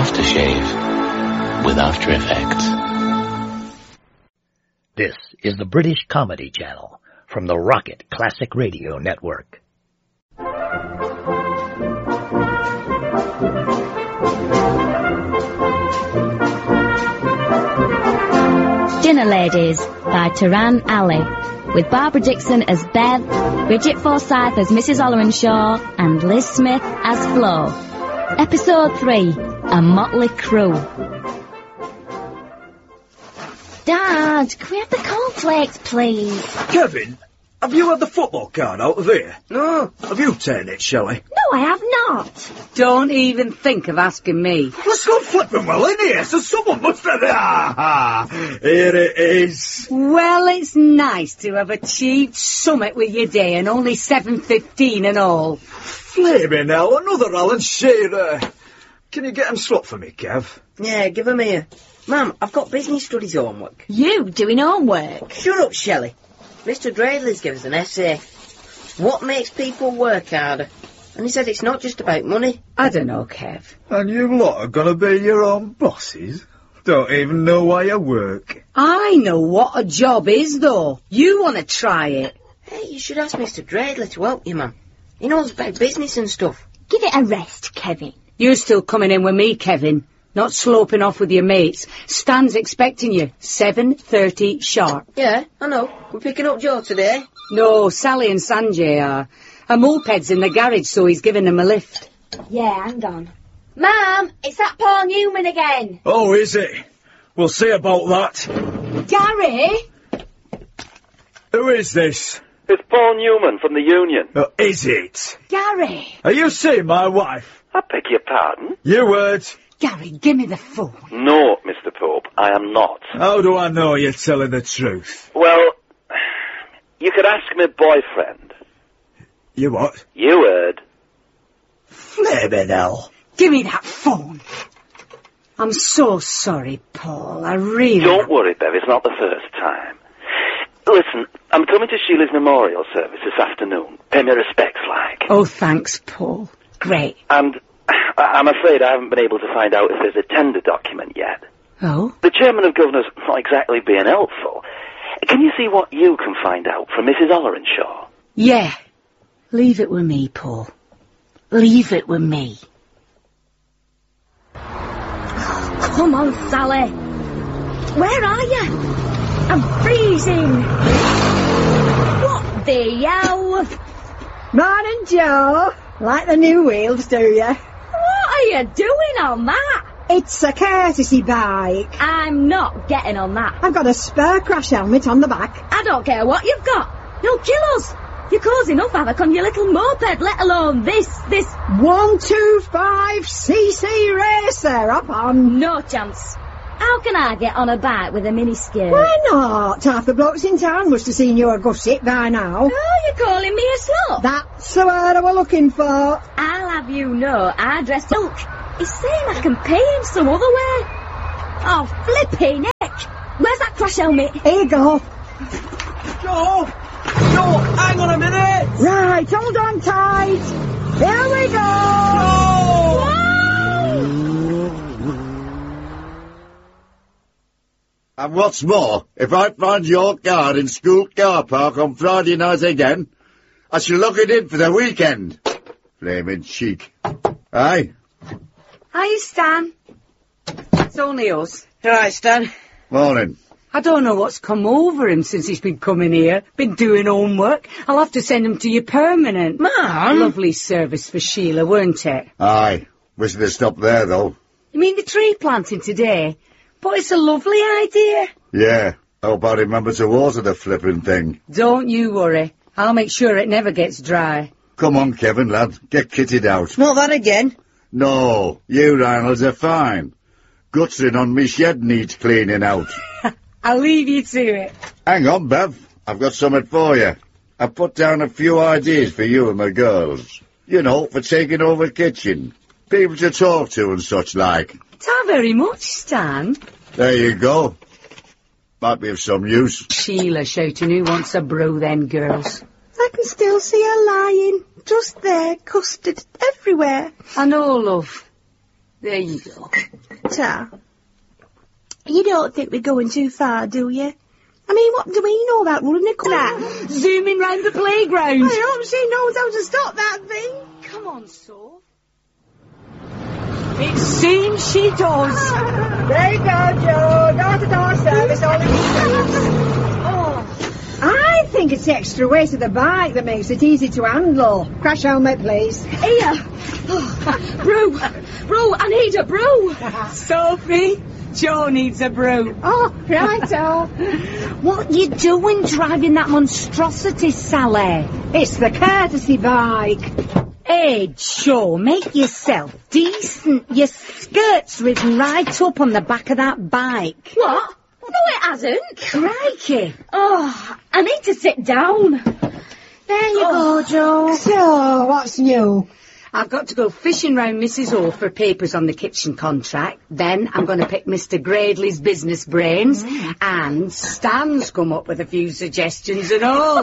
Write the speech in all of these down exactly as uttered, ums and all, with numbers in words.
aftershave with After Effects. This is the British Comedy Channel from the Rocket Classic Radio Network. Dinner Ladies by Taran Ali, with Barbara Dixon as Bev, Bridget Forsyth as Missus Ollerenshaw, and Liz Smith as Flo. Episode three, A Motley Crew. Dad, can we have the cornflakes, please? Kevin, have you had the football card out of here? No. Have you turned it, Shelley? No, I have not. Don't even think of asking me. Let's go flipping well in here, so someone must have... Ah, here it is. Well, it's nice to have achieved summit with your day and only seven fifteen and all. Flaming hell, another Alan Shearer. Can you get him swapped for me, Kev? Yeah, give him here. Ma'am, I've got business studies homework. You doing homework? Shut up, Shelley. Mister Dradley's given us an essay. What makes people work harder? And he said it's not just about money. I don't know, Kev. And you lot are going to be your own bosses? Don't even know why you work. I know what a job is, though. You want to try it? Hey, you should ask Mister Dradley to help you, ma'am. He knows about business and stuff. Give it a rest, Kevin. You're still coming in with me, Kevin. Not sloping off with your mates. Stan's expecting you. seven thirty sharp. Yeah, I know. We're picking up Joe today. No, Sally and Sanjay are. A moped's in the garage, so he's giving them a lift. Yeah, hang on. Mum, it's that Paul Newman again. Oh, is it? We'll see about that. Gary? Who is this? It's Paul Newman from the Union. Oh, is it? Gary? Are you seeing my wife? I beg your pardon? You heard. Gary, give me the phone. No, Mister Pope, I am not. How do I know you're telling the truth? Well, you could ask my boyfriend. You what? You heard. Flaming hell. Give me that phone. I'm so sorry, Paul. I really... Don't worry, Bev, it's not the first time. Listen, I'm coming to Sheila's memorial service this afternoon. Pay me respects, like. Oh, thanks, Paul. Great. And I'm afraid I haven't been able to find out if there's a tender document yet. Oh? The chairman of governors not exactly being helpful. Can you see what you can find out from Missus Ollerenshaw? Yeah. Leave it with me, Paul. Leave it with me. Come on, Sally. Where are you? I'm freezing. What the hell? Morning, Joe. Like the new wheels, do you? What are you doing on that? It's a courtesy bike. I'm not getting on that. I've got a spare crash helmet on the back. I don't care what you've got. You'll kill us. You cause enough havoc on your little moped, let alone this, this... one twenty-five c c racer up on. No chance. How can I get on a bike with a miniskirt? Why not? Half the blokes in town must have seen you a gusset by now. Oh, you're calling me a slut? That's the word I was looking for. I'll have you know I dressed milk. He's saying I can pay him some other way. Oh, flipping heck. Where's that crash helmet? Here you go. Joe! Joe, hang on a minute! Right, hold on tight. Here we go! Joe! And what's more, if I find your car in school car park on Friday night again, I shall lock it in for the weekend. Flaming cheek. Aye? Hi, Stan. It's only us. All right, Stan. Morning. I don't know what's come over him since he's been coming here. Been doing homework. I'll have to send him to you permanent. Ma'am? Lovely service for Sheila, weren't it? Aye. Wish they'd stopped there, though. You mean the tree planting today? But it's a lovely idea. Yeah. Hope I remember to water the flipping thing. Don't you worry. I'll make sure it never gets dry. Come on, Kevin, lad. Get kitted out. Not that again. No. You Reynolds are fine. Guttering on me shed needs cleaning out. I'll leave you to it. Hang on, Bev. I've got something for you. I've put down a few ideas for you and my girls. You know, for taking over the kitchen. People to talk to and such like. Ta very much, Stan. There you go. Might be of some use. Sheila shouting who wants a brew then, girls. I can still see her lying. Just there, custard everywhere. I know, love. There you go. Ta, you don't think we're going too far, do you? I mean, what do we know about running a car? Zooming round the playground. I hope she knows how to stop that thing. Come on, Soph. It seems she does. There you go, Joe. Door-to-door service, all it needs. Oh, I think it's the extra weight of the bike that makes it easy to handle. Crash helmet, please. Here. Oh, brew. Brew, I need a brew. Sophie, Joe needs a brew. Oh, righto. What you doing driving that monstrosity, Sally? It's the courtesy bike. Hey, Joe, make yourself decent. Your skirt's ridden right up on the back of that bike. What? No, it hasn't. Crikey. Oh, I need to sit down. There you oh. go, Joe. So, what's new? I've got to go fishing round Missus O for papers on the kitchen contract. Then I'm going to pick Mister Gradley's business brains. Mm. And Stan's come up with a few suggestions and all.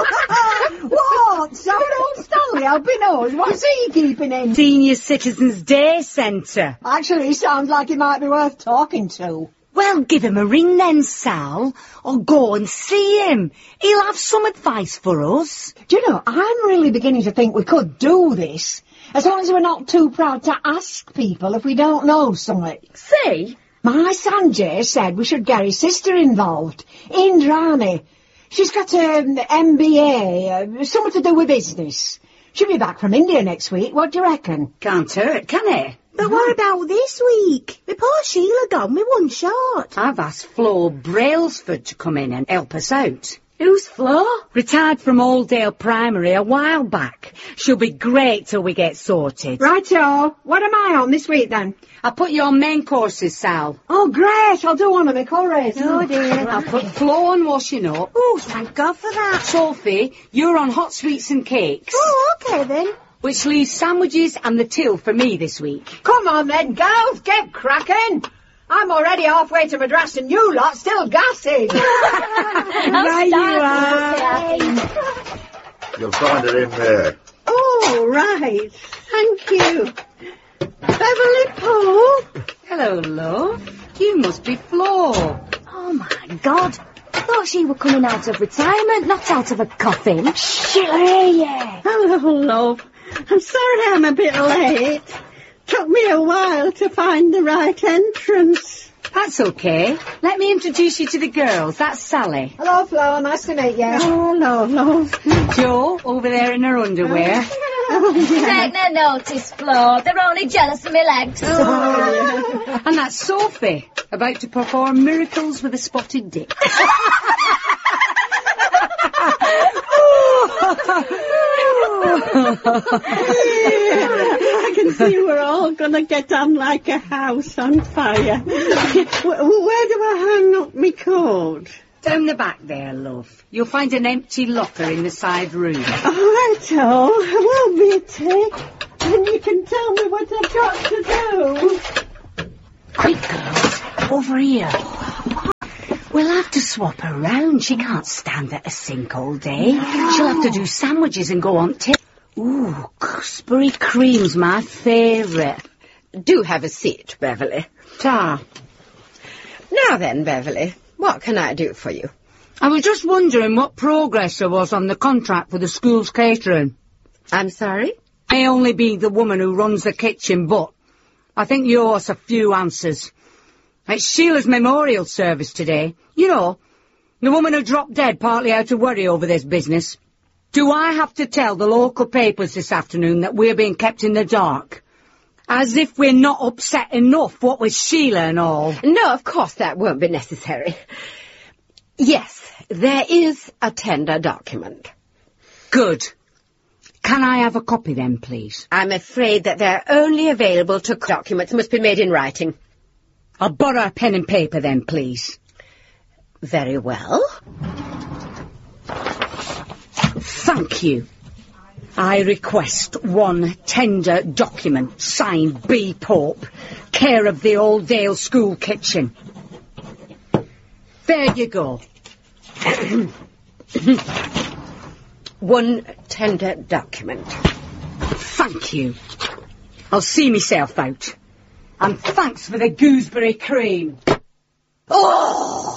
What? So old Stanley Albinos? What's he keeping in? Senior Citizens Day Centre. Actually, he sounds like he might be worth talking to. Well, give him a ring then, Sal, or go and see him. He'll have some advice for us. Do you know, I'm really beginning to think we could do this, as long as we're not too proud to ask people if we don't know something. See? My Sanjay said we should get his sister involved, Indrani. She's got an M B A, uh, something to do with business. She'll be back from India next week, what do you reckon? Can't hurt, can it? But what about this week? With poor Sheila gone with one shot. I've asked Flo Brailsford to come in and help us out. Who's Flo? Retired from Oldale Primary a while back. She'll be great till we get sorted. Righto. What am I on this week then? I'll put you on main courses, Sal. Oh, great. I'll do one of my curries. Oh, dear. I'll put Flo on washing up. Oh, thank God for that. Sophie, you're on hot sweets and cakes. Oh, OK then. Which leaves sandwiches and the till for me this week. Come on then, girls, get cracking. I'm already halfway to Madras and you lot still gassing. There you are. You'll find her in there. Oh, right. Thank you. Beverly Pope. Hello, love. You must be Flo. Oh, my God. I thought she were coming out of retirement, not out of a coffin. Sheila, yeah. Hello, love. I'm sorry I'm a bit late. Took me a while to find the right entrance. That's okay. Let me introduce you to the girls. That's Sally. Hello, Flo. Nice to meet you. Oh, hello, love. Jo, over there in her underwear. Take no notice, Flo. They're only jealous of my legs. Oh, yeah. And that's Sophie, about to perform miracles with a spotted dick. I can see we're all gonna get on like a house on fire. Where do I hang up my coat? Down the back there, love. You'll find an empty locker in the side room. Oh, righto. I won't be a tick. And you can tell me what I've got to do. Quick, girls. Over here. We'll have to swap her round. She can't stand at a sink all day. She'll have to do sandwiches and go on tip. Ooh, gooseberry cream's my favourite. Do have a seat, Beverly. Ta. Now then, Beverly, what can I do for you? I was just wondering what progress there was on the contract for the school's catering. I'm sorry? I may only be the woman who runs the kitchen, but I think you owe us a few answers. It's Sheila's memorial service today. You know, the woman who dropped dead partly out of worry over this business. Do I have to tell the local papers this afternoon that we're being kept in the dark? As if we're not upset enough, what with Sheila and all. No, of course that won't be necessary. Yes, there is a tender document. Good. Can I have a copy then, please? I'm afraid that they're only available to documents must be made in writing. I'll borrow a pen and paper then, please. Very well. Thank you. I request one tender document signed B. Pope, care of the Oldale School kitchen. There you go. One tender document. Thank you. I'll see myself out. And thanks for the gooseberry cream. Oh!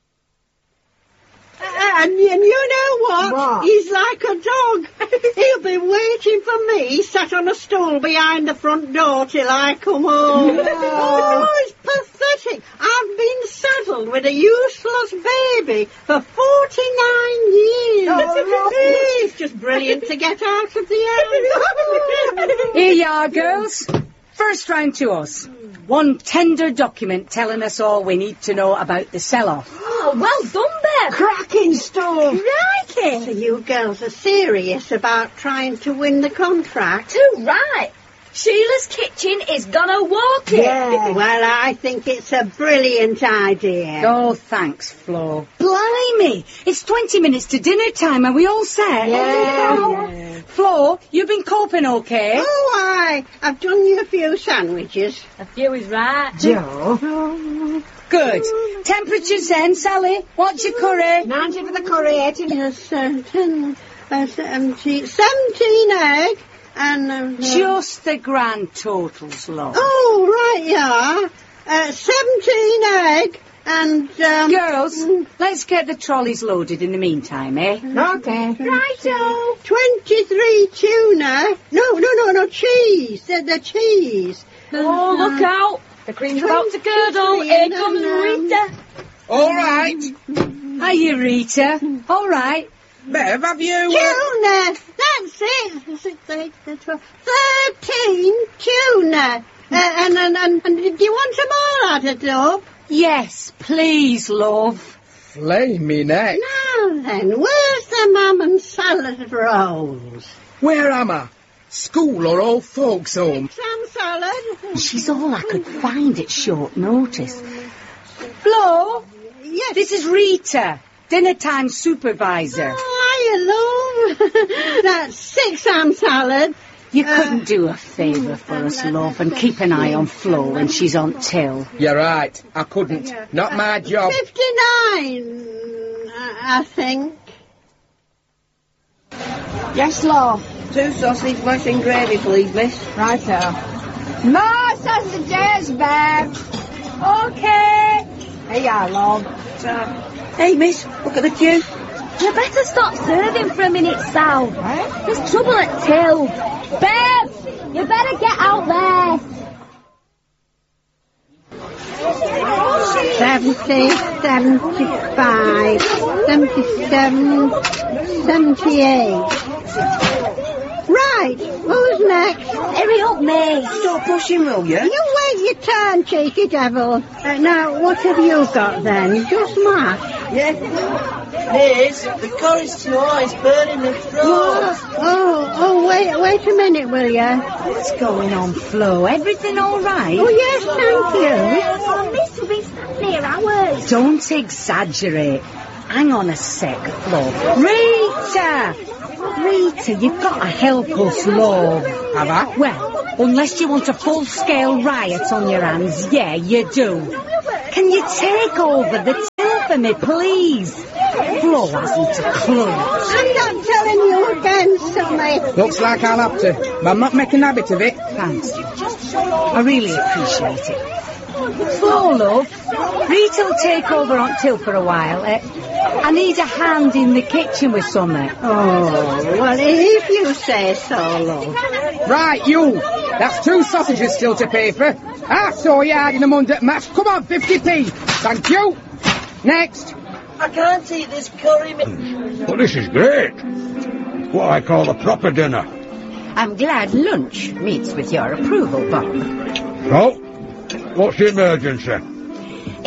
And, and you know what? What? He's like a dog. He'll be waiting for me, sat on a stool behind the front door till I come home. No. Oh, it's pathetic. I've been saddled with a useless baby for forty-nine years. Oh, It's just brilliant to get out of the house. Here you are, girls. First round to us. One tender document telling us all we need to know about the sell-off. Oh, well done, Bev. Cracking stuff. So you girls are serious about trying to win the contract? Too right. Sheila's Kitchen is gonna walk it. Yeah. Well, I think it's a brilliant idea. Oh, thanks, Flo. Blimey, it's twenty minutes to dinner time. Are we all set? Yeah. Flo, you've been coping okay? Oh, I, I've done you a few sandwiches. A few is right. Joe. Good. Temperatures then, Sally. What's your curry? ninety for the curry, eighty. Yes, uh, ten, uh, seventeen, seventeen egg and... Uh, Just the grand totals, love. Oh, right, yeah. Uh, seventeen egg and... Um, Girls, let's get the trolleys loaded in the meantime, eh? Okay. Righto. twenty-three tuna. No, no, no, no, cheese. The, the cheese. Oh, look out. The cream's about to curdle. Here comes Rita. All right. Hiya, Rita. All right. Bev, have you... Uh... Tuna. That's it. Six, eight, twelve, thirteen tuna. Uh, and, and, and, and do you want them all added up? Yes, please, love. Flaming heck. Now then, where's the mum and salad rolls? Where am I? School or old folks' home? Some salad. She's all I could find at short notice. Flo, Yes. this is Rita, dinner time supervisor. Oh, hiya, love. That's six ham salad. You couldn't do a favour for us, love, and keep an eye on Flo when she's on till. You're right. I couldn't. Not my job. Fifty-nine, I I think. Yes, love. Two sausage, mash and gravy, please, miss. Right there. More sausages, Bev. Okay. Here you are, love. Hey, miss, look at the queue. You better stop serving for a minute, Sal. Eh? There's trouble at till. Bev, you better get out there. Seventy, seventy-five, seventy-seven, seventy-eight. Right, who's next? Hurry up, mate. Stop pushing, will you? You wait your turn, cheeky devil. Uh, now, what have you got then? Just mash? Yeah. Liz, the curry's too hot, it's burning the throat. Oh, oh, wait, wait a minute, will you? What's going on, Flo? Everything all right? Oh, yes, thank you. Oh, miss, we've been standing here hours. Don't exaggerate. Hang on a sec, Flo. Rita! Rita, you've got to help us, love. Have I? Well, unless you want a full-scale riot on your hands, yeah, you do. Can you take over the till for me, please? Flo hasn't a clue. I'm not telling you again, silly. Looks like I'll have to. But I'm not making a habit of it. Thanks. I really appreciate it. Flo, love, Rita'll take over on till for a while. Eh? I need a hand in the kitchen with something. Oh, well, if you say so, love. Right, you. That's two sausages still to pay for. I saw you hiding them under mash. Come on, fifty p. Thank you. Next. I can't eat this curry, miss. Well, this is great. What I call a proper dinner. I'm glad lunch meets with your approval, Bob. So, what's the emergency?